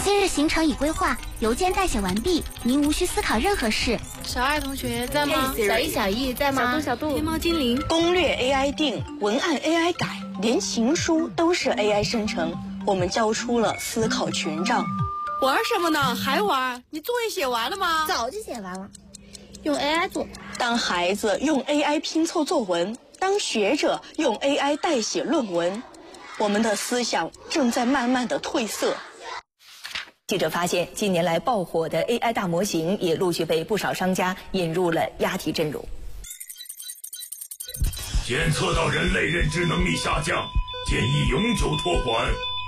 今日行程已规划，邮件代写完毕，您无需思考任何事。 小爱同学在吗？ 小一、小易在吗？ 小度， 天猫精灵， 攻略 AI 定，文案 AI 改，连情书都是 AI 生成。我们交出了思考权杖。 玩什么呢？还玩？你作业写完了吗？ 早就写完了。用 AI 做。 当孩子用 AI 拼凑作文，当学者用 AI 代写论文，我们的思想正在慢慢的褪色。 记者发现，近年来爆火的 AI 大模型也陆续被不少商家引入了押题阵容。 检测到人类认知能力下降，建议永久托管。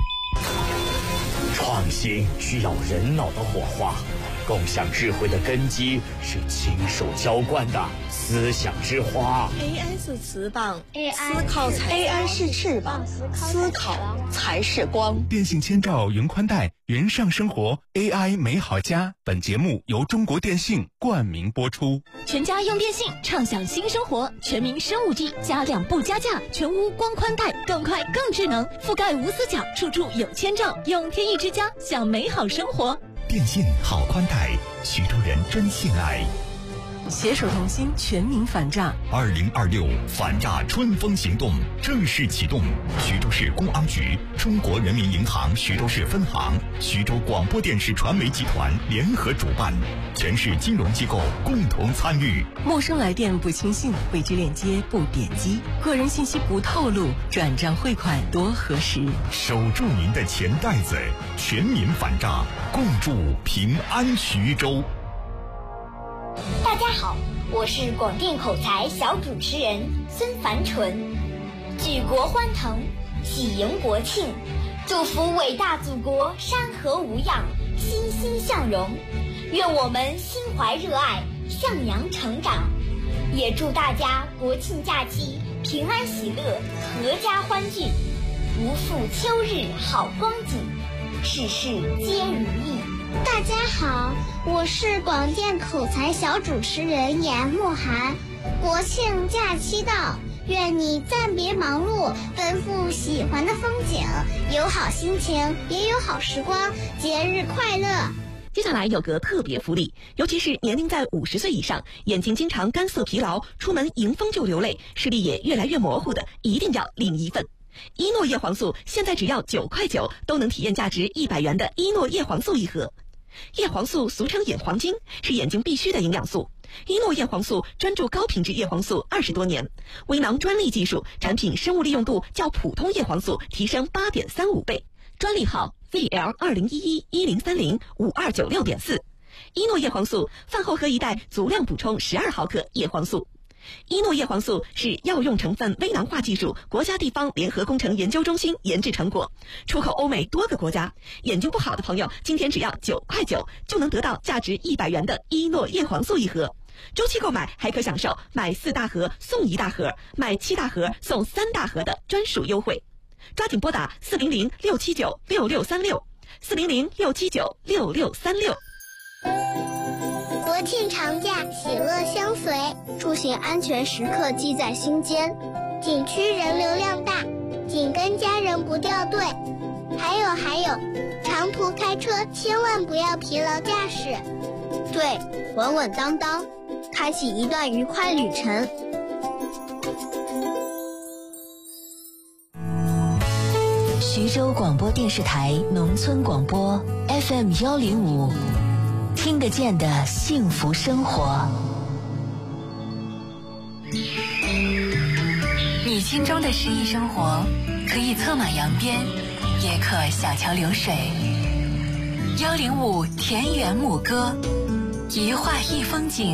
创新需要人脑的火花，共享智慧的根基是亲手浇灌的思想之花。 AI 是翅膀， 思考才 AI 是翅膀，思考才是光。 电信千兆云宽带，云上生活 AI 美好家。本节目由中国电信冠名播出。 全家用电信，畅享新生活。全民升 5G， 加量不加价，全屋光宽带，更快更智能，覆盖无死角，处处有千兆。用天翼之家，享美好生活。 电信好宽带，徐州人真信赖。 携手同心，全民反诈。 2026反诈春风行动正式启动，徐州市公安局、中国人民银行徐州市分行、徐州广播电视传媒集团联合主办，全市金融机构共同参与。 陌生来电不轻信，未知链接不点击，个人信息不透露，转账汇款多核实。 守住您的钱袋子，全民反诈，共筑平安徐州。 大家好，我是广电口才小主持人孙凡纯。举国欢腾，喜迎国庆，祝福伟大祖国山河无恙，欣欣向荣。愿我们心怀热爱，向阳成长。也祝大家国庆假期平安喜乐，阖家欢聚，不负秋日好光景，事事皆如意。 大家好，我是广电口才小主持人严慕涵。国庆假期到，愿你暂别忙碌，奔赴喜欢的风景，有好心情，也有好时光，节日快乐。 接下来有个特别福利，尤其是年龄在50岁以上，眼睛经常干涩疲劳，出门迎风就流泪，视力也越来越模糊的，一定要领一份。伊诺叶黄素现在只要9块9，都能体验价值100元的伊诺叶黄素一盒。叶黄素俗称眼黄金，是眼睛必需的营养素。伊诺叶黄素专注高品质叶黄素20多年，微囊专利技术，产品生物利用度较普通叶黄素提升8.35倍，专利号 VL201110305296.4。伊诺叶黄素饭后喝一袋，足量补充12毫克叶黄素。伊诺叶黄素是药用成分微囊化技术国家地方联合工程研究中心研制成果，出口欧美多个国家。眼睛不好的朋友，今天只要9块9，就能得到价值100元的伊诺叶黄素一盒。周期购买还可享受买4大盒送1大盒，买7大盒送3大盒的专属优惠。抓紧拨打400-679-6636，400-679-6636。 国庆长假，喜乐相随，出行安全时刻记在心间。景区人流量大，紧跟家人不掉队。还有，长途开车千万不要疲劳驾驶，对，稳稳当当，开启一段愉快旅程。 徐州广播电视台农村广播 FM105，听得见的幸福生活。 你心中的诗意生活，可以策马扬鞭，也可小桥流水。105田园牧歌，一画一风景。